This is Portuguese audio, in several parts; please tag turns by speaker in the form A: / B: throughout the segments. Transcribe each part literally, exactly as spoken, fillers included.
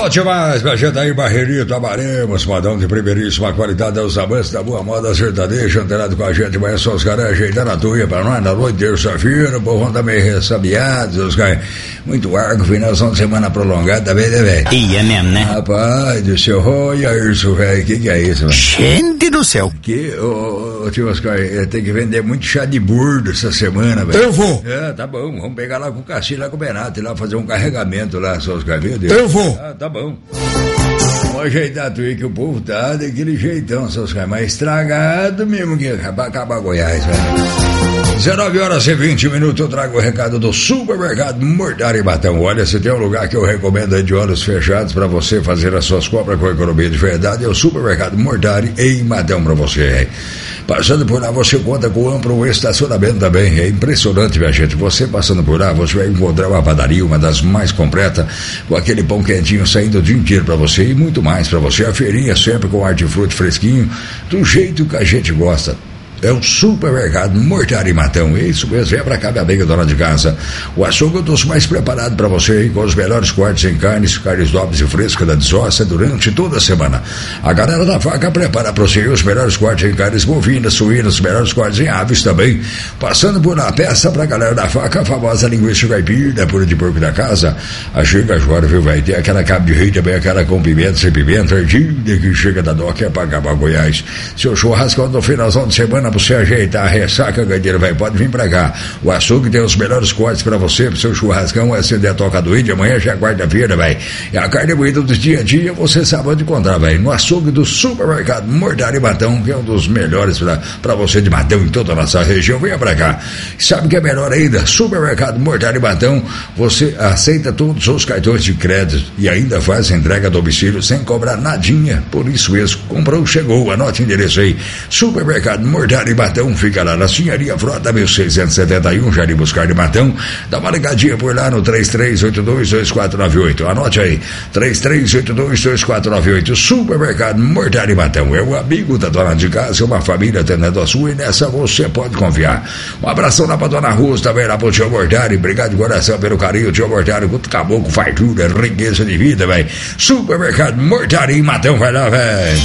A: Bom demais, minha gente aí, Barreirito, Amaremos, modão de primeiríssima qualidade, aos amantes da boa moda sertaneja, antenado com a gente, mas só os caras ajeitando a tuia pra nós na noite, terça-feira, o povo tá meio ressabiado, os caras, muito arco, finalzão de semana prolongada, tá bem, né, velho?
B: E é mesmo, né?
A: Rapaz do céu, olha isso, velho, que que é isso, velho?
B: Gente do céu!
A: Que, ô, ô, tio Oscar, tem que vender muito chá de burdo essa semana, velho.
B: Eu vou!
A: É, tá bom, vamos pegar lá com o Cassi, lá com o Benato, e lá fazer um carregamento lá, só os caras, viu?
B: Eu vou!
A: Ah, tá bom. Vamos ajeitar tudo aí que o povo tá daquele jeitão, seus caras, mas estragado mesmo que acabar, acabar Goiás, velho. dezenove horas e vinte minutos, eu trago o recado do Supermercado Mortari Matão. Olha, se tem um lugar que eu recomendo aí de olhos fechados pra você fazer as suas compras com economia de verdade, é o Supermercado Mortari em Matão pra você, hein? Passando por lá, você conta com amplo estacionamento também. É impressionante, minha gente. Você passando por lá, você vai encontrar uma padaria, uma das mais completas, com aquele pão quentinho saindo o dia inteiro pra você e muito mais pra você. A feirinha sempre com hortifruti fresquinho, do jeito que a gente gosta. É o Supermercado Mortari Matão. É isso mesmo, vem pra cá, minha amiga dona de casa. O açougue eu trouxe mais preparado pra você aí, com os melhores cortes em carnes, carnes nobres e frescas da desossa durante toda a semana. A galera da faca prepara pra você os melhores cortes em carnes bovinas, suínas, os melhores cortes em aves também. Passando por lá, peça pra galera da faca a famosa linguiça caipira, pura de porco da casa. A chega agora, viu, vai ter aquela cabo de rei também, aquela com pimenta, sem pimenta, ardida que chega da Doca é pra acabar Goiás. Seu churrasco no finalzão de semana pra você ajeitar a ressaca, gaiteiro, vai, pode vir pra cá. O açougue tem os melhores cortes pra você, pro seu churrascão, é acender a toca do índio, amanhã já é quarta-feira, vai. E a carne moída do dia a dia, você sabe onde encontrar, vai. No açougue do Supermercado Mortari Matão, que é um dos melhores pra, pra você de Matão em toda a nossa região, venha pra cá. Sabe que é melhor ainda? Supermercado Mortari Matão, você aceita todos os cartões de crédito e ainda faz entrega a domicílio sem cobrar nadinha. Por isso mesmo, comprou, chegou, anote o endereço aí. Supermercado Mortari Matão, fica lá na Sinharia Frota mil seiscentos e setenta e um, Jardim Buscar de Matão. Dá uma ligadinha por lá no três três oito dois, dois quatro nove oito. Anote aí, três três oito dois, dois quatro nove oito. Supermercado Mortari Matão. É o amigo da dona de casa, uma família atendendo a sua, e nessa você pode confiar. Um abração lá pra dona Rosa, também lá pro tio Mortari. Obrigado de coração pelo carinho, tio Mortari. Muito caboclo, fartura, riqueza de vida, velho. Supermercado Mortari Matão, vai lá, velho.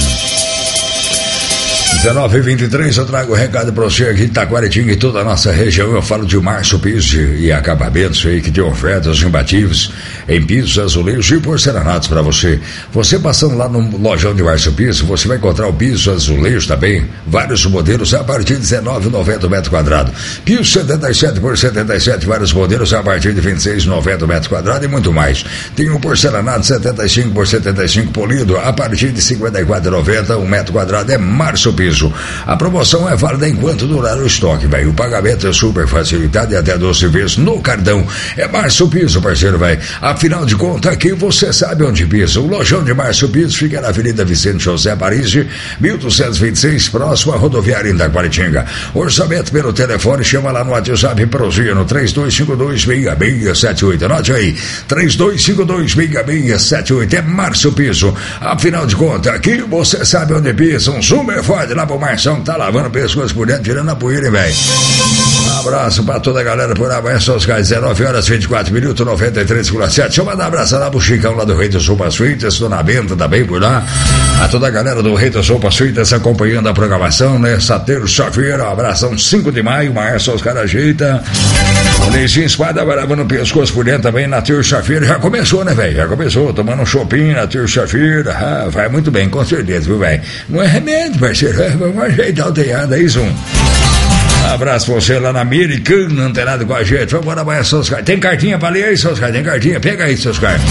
A: dezenove e vinte e três, eu trago o recado pra você aqui de Taquaritinga e toda a nossa região. Eu falo de Márcio Piso e acabamentos aí que tem ofertas imbatíveis em pisos, azulejos e porcelanatos pra você. Você passando lá no lojão de Márcio Piso, você vai encontrar o piso, azulejo também, vários modelos a partir de dezenove reais e noventa centavos metro quadrado. Piso setenta e sete por setenta e sete, vários modelos a partir de vinte e seis reais e noventa centavos metro quadrado e muito mais. Tem um porcelanato setenta e cinco por setenta e cinco polido a partir de cinquenta e quatro reais e noventa centavos um metro quadrado. É Márcio Piso. A promoção é válida enquanto durar o estoque, velho. O pagamento é super facilitado e até doze vezes no cartão. É Márcio Piso, parceiro, velho. Afinal de contas, aqui você sabe onde pisa. O lojão de Márcio Piso fica na Avenida Vicente José Paris, mil duzentos e vinte e seis, próximo à rodoviária em Taquaritinga. Orçamento pelo telefone, chama lá no WhatsApp Prozinha no três dois cinco dois, seis seis sete oito. Anote aí, três dois cinco dois, seis seis sete oito. É Márcio Piso. Afinal de contas, aqui você sabe onde pisa. Um super forte lá pro Marção, que tá lavando o pescoço por dentro, tirando a poeira, velho. Um abraço pra toda a galera por amanhã, são os caras, dezenove horas e vinte e quatro minutos, noventa e três vírgula sete. Deixa eu mandar um abraço lá pro Chicão, lá do Rei das Sopas Fritas, Dona Benta também por lá. A toda a galera do Rei das Sopas Fritas acompanhando a programação, nessa terça-feira. Um abração, cinco de maio, Março, os caras ajeita. O Leizinho Espada vai lavando o pescoço por dentro também na terça-feira. Já começou, né, velho? Já começou, tomando um chopinho na terça-feira. Ah, vai muito bem, com certeza, viu, velho? Não é remédio, parceiro. Vamos ajeitar o telhado, é isso. Um abraço pra você lá na Americana, antenado com a gente. Vamos embora amanhã, seus caras. Tem cartinha pra ler aí, seus caras? Tem cartinha? Pega aí, seus caras.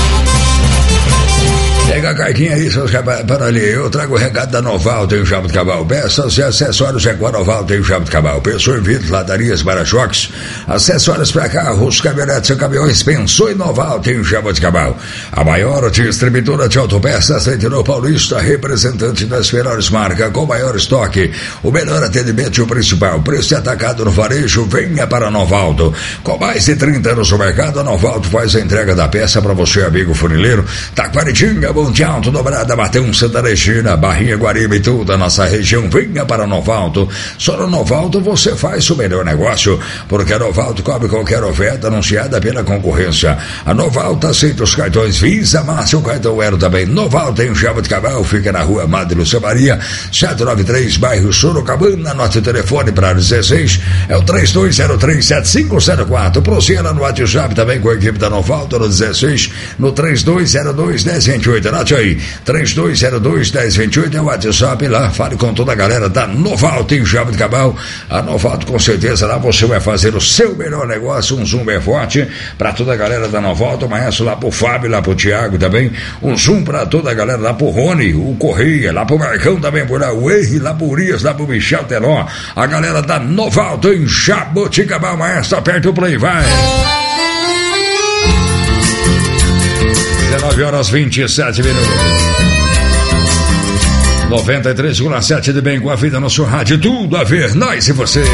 A: Pega a cartinha aí, seus caras, para ler. Eu trago o recado da Noval, tem o Jabuticabal. Peças e acessórios é com a Noval, tem o Jabuticabal. Pensou em vidros, ladarias, para-choques, acessórios para carros, caminhonetes e caminhões. Pensou em Noval, tem o Jabuticabal. A maior distribuidora de autopeças no Paulista, representante das melhores marcas, com maior estoque, o melhor atendimento e o principal preço atacado no varejo. Venha para a Novaldo. Com mais de trinta anos no mercado, a Novaldo faz a entrega da peça para você, amigo funileiro. Taquaritinga, Monte Alto, Dobrada, Matão, Santa Cristina, Barrinha, Guariba e toda a nossa região. Venha para Nova Alto. Só no Nova Alto você faz o melhor negócio, porque a Nova Alto cobre qualquer oferta anunciada pela concorrência. A Nova Alto aceita os cartões Visa, Márcio, o cartão Aero também. Nova Alto em Jaboticabal, fica na rua Madre Lúcia Maria, setecentos e noventa e três, bairro Sorocabana. Anote o telefone para dezesseis, é o três dois zero três, sete cinco zero quatro. Proceda no WhatsApp também com a equipe da Nova Alto, no dezesseis, no três dois zero dois, um zero dois oito. Anote aí, três dois zero dois, um zero dois oito é o WhatsApp lá. Fale com toda a galera da Nova Alto em Jaboticabal. A Nova Alto, com certeza, lá você vai fazer o seu melhor negócio. Um zoom bem forte para toda a galera da Nova Alto, maestro lá pro Fábio, lá pro Thiago também. Um zoom para toda a galera lá pro Rony, o Correia, lá pro Marcão também por lá, o Henry, lá pro Urias, lá pro Michel Teló. A galera da Nova Alto em Jaboticabal, maestro, aperta o play, vai. dezenove horas e vinte e sete minutos. noventa e três vírgula sete de bem com a vida no seu rádio, tudo a ver, nós e você.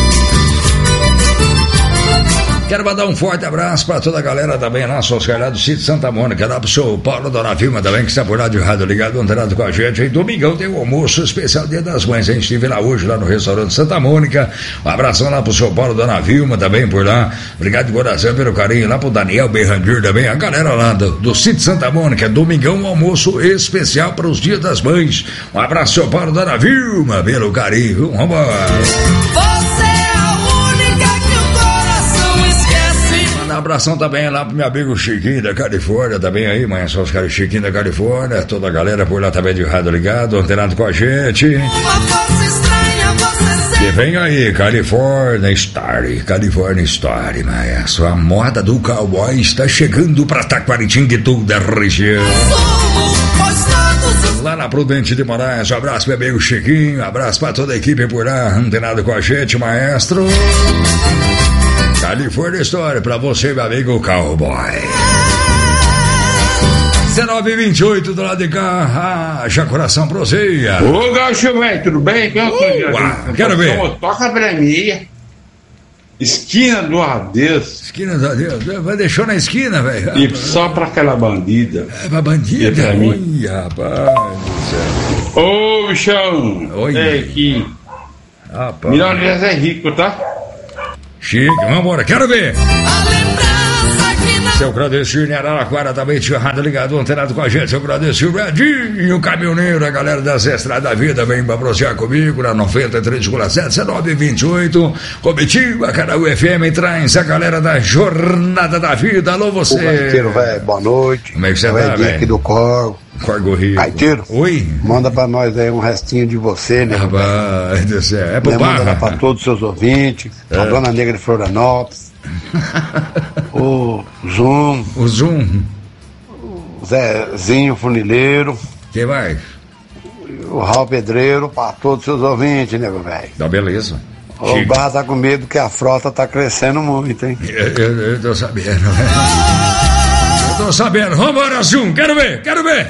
A: Quero mandar um forte abraço para toda a galera também lá, só os caras do sítio Santa Mônica, lá pro seu Paulo Dona Vilma também, que está por lá de rádio ligado, antenado com a gente. E domingão tem o almoço especial Dia das Mães. A gente esteve lá hoje, lá no restaurante Santa Mônica. Um abração lá pro seu Paulo Dona Vilma também por lá. Obrigado de coração pelo carinho. Lá pro Daniel Berrandir também. A galera lá do, do sítio Santa Mônica. Domingão, um almoço especial para os Dias das Mães. Um abraço, seu Paulo Dona Vilma, pelo carinho. Vamos embora. Um abração também lá pro meu amigo Chiquinho da Califórnia, também aí, manhã só os caras Chiquinho da Califórnia, toda a galera por lá também de rádio ligado, antenado com a gente. Que vem aí, Califórnia Story, Califórnia Story, maestro. A moda do cowboy está chegando pra Taquaritinga e toda a região. Lá na Prudente de Moraes, um abraço meu amigo Chiquinho, um abraço pra toda a equipe por lá, antenado com a gente, maestro. Califórnia Story pra você, meu amigo cowboy. dezenove e vinte e oito do lado de cá, haja coração proseia.
B: Ô, Gaúcho, velho, tudo bem?
A: Uh, quero ver.
B: Toca pra mim. Esquina do Adeus.
A: Esquina do Adeus. Vai deixar na esquina, velho.
B: E só pra aquela bandida.
A: É pra bandida?
B: Pra mim.
A: Oi, rapaz.
B: Ô, bichão.
A: Oi.
B: É aqui.
A: Rapaz.
B: Milhões é rico, tá?
A: Chique, vambora, quero ver. Seu Cladecir em Araraquara também tinha rádio ligado, antenado com a gente. Seu Cladecir, Redinho, caminhoneiro, a galera das Estradas da Vida vem pra prosear comigo na noventa e três vírgula sete, dezenove e vinte e oito. Comitiva, Caraú F M, traz a galera da Jornada da Vida. Alô, você.
C: Ô, Gaiteiro, velho, boa noite.
A: Como é que você
C: eu
A: tá, velho?
C: aqui do Corgo.
A: Corgo Rio.
C: Gaiteiro?
A: Oi.
C: Manda pra nós aí um restinho de você, né?
A: Rapaz do céu, é pro
C: Manda lá
A: barra.
C: pra todos os seus ouvintes, é. A Dona Negra de Florianópolis, o Zoom,
A: o Zoom,
C: o Zezinho Funileiro,
A: quem vai?
C: O Raul Pedreiro, pra todos os seus ouvintes, né, meu velho?
A: Tá beleza.
C: O Barra tá com medo que a frota tá crescendo muito, hein?
A: Eu, eu, eu tô sabendo, né? Eu tô sabendo. Vambora, Zoom, quero ver, quero ver.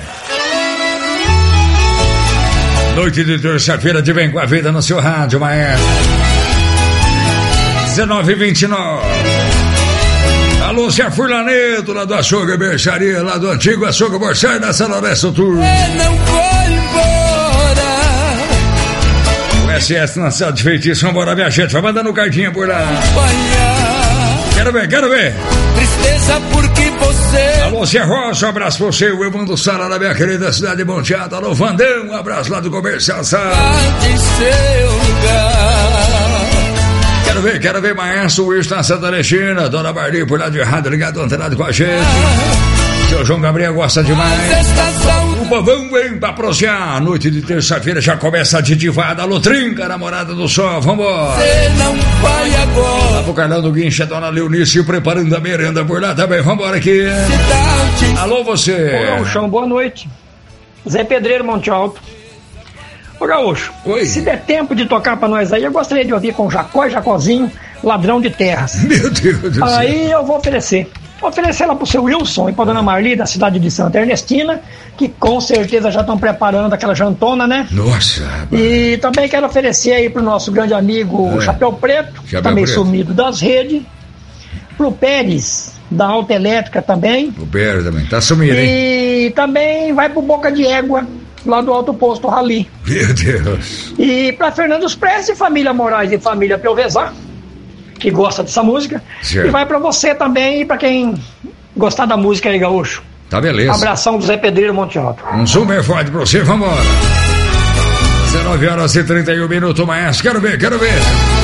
A: Noite de terça-feira de Bem com a Vida no seu rádio, maestro. dezenove e vinte e nove. Alô, Zé Furlaneto, lá do Açougue Berçaria, lá do antigo Açougue Borsário da Saloresta Tour.
D: Não foi embora.
A: O S S Nacional de Feitiço, vambora, minha gente, vai mandando cartinha por lá. Quero ver, quero ver.
D: Tristeza porque você.
A: Alô, Zé Rocha, um abraço pra você, o Evandro Sala, da minha querida cidade de Monte Alto. Alô, Vandão, um abraço lá do Comercial Sala.
D: De seu lugar.
A: Quero ver, quero ver, maestro Wilson Santa Cristina, Dona Barli por lá de rádio ligado, antenado com a gente. Seu João Gabriel gosta demais. O povão vem pra prosear. Noite de terça-feira já começa a titivada. Alô, Trinca, namorada do sol, vambora.
D: Você não vai agora.
A: Lá pro Carlão do Guincha, Dona Leonice preparando a merenda por lá também, vambora aqui.
D: Cidade.
A: Alô, você.
E: Ô, Gaúchão, boa noite. Zé Pedreiro, Monte Alto. Ô, Gaúcho,
A: Oi.
E: Se der tempo de tocar pra nós aí, eu gostaria de ouvir com Jacó e Jacozinho, Ladrão de Terras.
A: Meu Deus do céu.
E: Aí eu vou oferecer. Vou oferecer lá pro seu Wilson e pra Dona Marli, da cidade de Santa Ernestina, que com certeza já estão preparando aquela jantona, né?
A: Nossa, rapaz.
E: E também quero oferecer aí pro nosso grande amigo
A: É.
E: Chapéu Preto,
A: Chapéu
E: também
A: Preto.
E: sumido das redes, pro Pérez, da Autoelétrica também.
A: O Pedro também, tá sumido, hein?
E: E também vai pro Boca de Égua, lá do Alto Posto Rally.
A: Meu Deus.
E: E pra Fernandes Prestes, família Moraes e família Pelvezar, que gosta dessa música.
A: Certo.
E: E vai pra você também e pra quem gostar da música aí, Gaúcho.
A: Tá beleza.
E: Abração do Zé Pedreiro Monte Alto.
A: Um super forte pra você, vambora. dezenove horas e trinta e um minutos, mais. Quero ver, quero ver.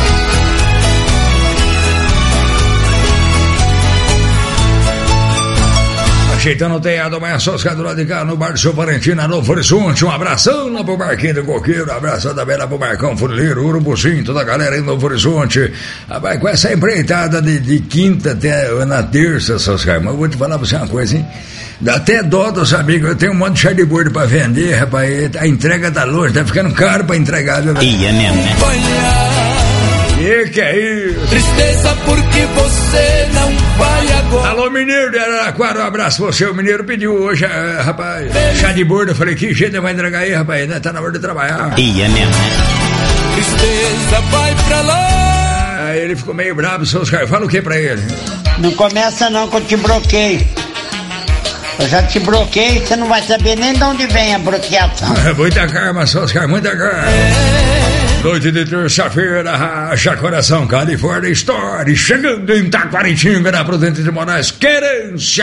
A: Ajeitando o teado, mais Oscar do lado de cá, no bar do seu Valentina, Novo Horizonte. Um abração lá pro Marquinho do Coqueiro, um abração também lá pro Marcão Funileiro, Urubuzinho, toda a galera aí no Novo Horizonte. Rapaz, com essa empreitada de, de quinta até na terça, Oscar, mas eu vou te falar pra você uma coisa, hein? Dá até dó dos amigos, eu tenho um monte de chá de bordo pra vender, rapaz, a entrega tá longe, tá ficando caro pra entregar, viu?
F: E é mesmo, né?
A: Que que é isso?
D: Tristeza porque você não vai agora.
A: Alô, Mineiro de Araraquara, um abraço pra você. O Mineiro pediu hoje, uh, rapaz, chá de bordo. Eu falei, que jeito vai entregar aí, rapaz? Né? Tá na hora de trabalhar.
F: E é mesmo, né?
D: Tristeza vai pra lá.
A: Aí ele ficou meio bravo, seus caras. Fala o que pra ele?
G: Não começa não que eu te bloqueio. Eu já te bloqueei, você não vai saber nem de onde vem a bloqueação.
A: Muita karma, seus caras, muita karma. Noite de terça-feira, Chacoração, Califórnia Store, chegando em Taquaritinga, na Prudente de Moraes, Querência.